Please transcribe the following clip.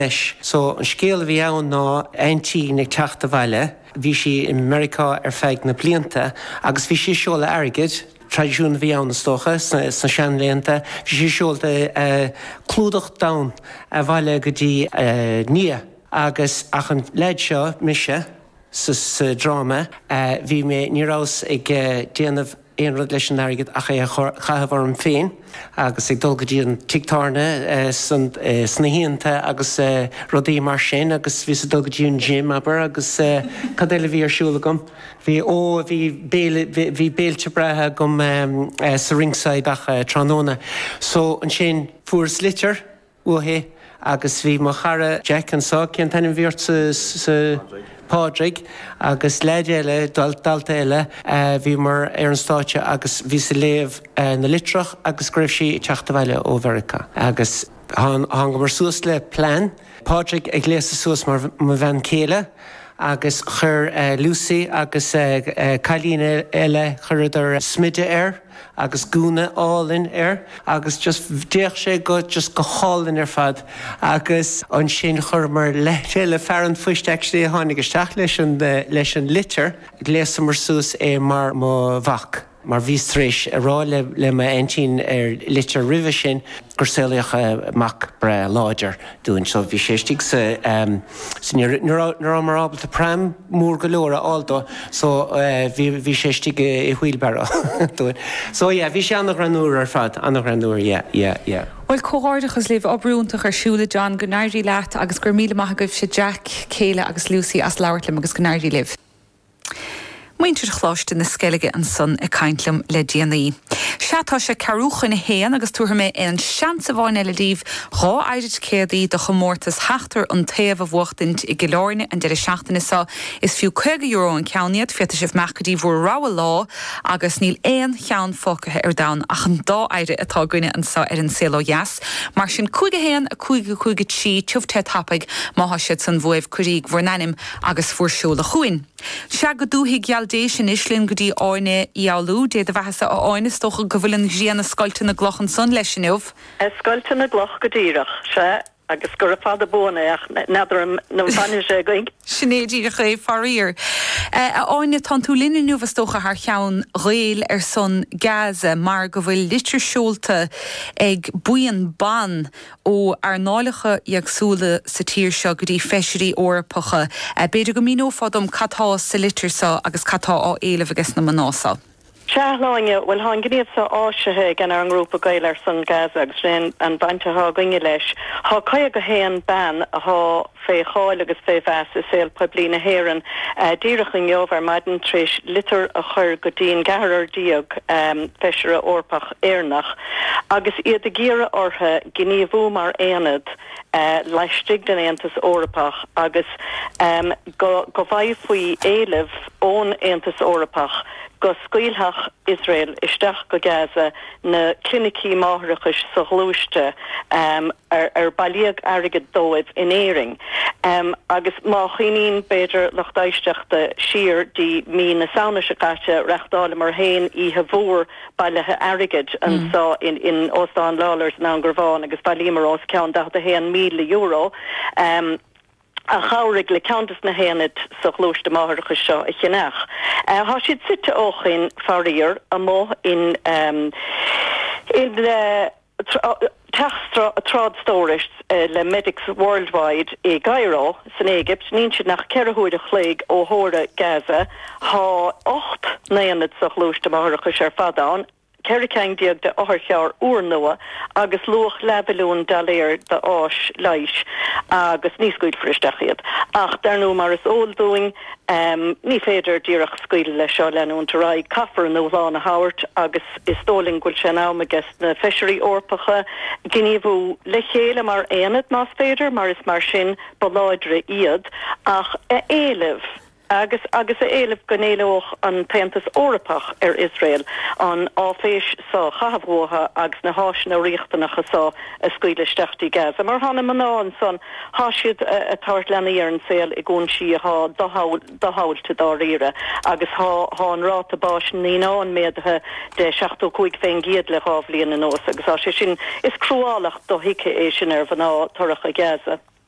So an scéal bhí ann ná aintí nig teachta bhaile, bhí si in America feig na blianta, agus bhí si seola airgid, tradiisiún bhí ann na stocha sa sean léanta, bhí si seolta clúdach da a bhaile go dtí nia, agus ach an leid seo mise sa drama, bhí mé nírás ag déanamh éon rud leis an airgid a chahabh an féin, agus ag dul go dtí an tictarna sna híonanta agus rudaí mar sin, agus bhí sa dul go dtí an gym aber, agus cad éile bhí ar siúla gom. Bhí béilte brethe gom sa ringside ach Tróna. So an sin fuair litir uathé, agus bhí mar chara Jack an sá cén tanim bhíort sa Pádraig, agus leid eile, dalta eile, bhí mar ar an státe agus bhí sa léamh na litrach agus greibh si teachta bhaile ó Mherica. Agus hang mar suas le plán, Pádraig ag léasa suas mar bhean céile, agus chur Lucy agus Cailín eile chuidir smide air, agus gúna álinn agus just déach sé go just go hálinn fad, agus an sin chur mar le fearan fuist actually tháinig isteach leis an litir, léasa mar suas mar mo bhach. Mar bhís tréis rá le ma eintín litir ribhe sin gur céalaach mac bre láidir dúin, so bhí séistigh sa nuair mar ábalta pram mór go leor áldó, so bhí séistigh I wheelbarrow dúin. So bhí sé annach ranúr ar fad, annach ranúr, yeah. Well, cóáirdachas libh obrúntach ar siúla John go nairí leat agus gur míle maith goibh sé Jack, Céile agus Lucy as leabhartlim agus go nairí libh. Muintir chláiste na sceige an son a caintlam le DNA. Seatá sé carúchan na héan agus túair mé an seansa bháin eile díomh rá airid céadaí do chomórtas heachtar an taobh bhuachtaint I Gileorne an deire seachtainna sa is fiú €20 an ceanniad fiata sibh mechadí bhór ráha lá agus níl éon cheann fócathe ar dain ach an dá aire atá gcuine an sa ar an céaló yes, mar sin chuige héan a chuige tí tuamhthe tappaig má siad san bhuaibh cuiríg bhórnanim agus fuarsúla chuin. Se go dúthaí gealdéis in Islinn go dtí áine Ialú, déad a bheitsa á áine stocha go bhfuil an ghianna scoilte na gloch an son leis sin nuh? Scoilte na gloch go dtíireach se agus gur a fada bóna ach nadidir na bhaine sé going. Sinnéadí a farír. A áine tan tú linne nuh stocha haar cheann réil ar son Gaza mar go bhfuil litir seolta ag buíon ban ó ar nálacha iagsúla sa tír seo go dtí feisirí orpacha. Beidir go míó fadum catá sa litir sa agus catá á éileh agus na manása. Sealáine bhfuil há gníomh sa áisithe gan ar an grúpa gaiile san Gaza agus rin an bainte há ginge leis. Há caiag go héan ban a há fé cháil agus fé bheas is éil poblína héan díireach an jobh ar maidin tríis litir a chur go dtíon gahar díog feisiire orpach éarnach. Agus iad a gíire ortha gníomhú mar éanad leistig den Aontas Orpach agus go bhaidh faoi éileh ón Aontas Orpach go scaoiltheach Israel isteach go Gaza na clinicí máthreachais sa ghluaiste ar bailíag airgid dóibh in éiring. Agus má chinín beidir lechtáisteachta siar dí mí na saona se gaite reachtála mar héin ihe bhór bailithe airgid an sá in Osán Lawlers ná an Gurváin agus bailímar os ceann €10 million. A chaurig le countess na héanad sa chlóiste máthreachais seo I chinach. Há siad site óchin farír a mó in trád stóris le Medics Worldwide I Cairo san Égypt, nín siad nach ceirthúid a chléig ó thóra Gaza, há 8 néanad sa chlóiste máthreachais ar fadán, Kerricang diag de áthchear úr nua agus luach lebalún daléir de áis leis agus níos scuil fristechiad. Ach darnú mar is óldúing ní féidir díreach scuil le seo lenún tarráid caffar nó lána Howard agus is tóling gúil sé ná agus na feisirí orpacha gníomhú le chéile mar éanad más féidir mar is mar sin baláidre iad ach éileh agus a éileh gonéileoch an Aontas Orpach ar Israel an áféis sa chahabhótha agus na háisina riachtanach sa a scuile steachtaí Gaza. Mar hána maná son há siad a tart lena ar an saoil I gún si há dohailte dá riire agus há an ráta báis níán méadthe de 75 féin giad le hábhlíon an nós agus á sé sin is cruálach do hiice é sin ar bhaná toracha Gaza.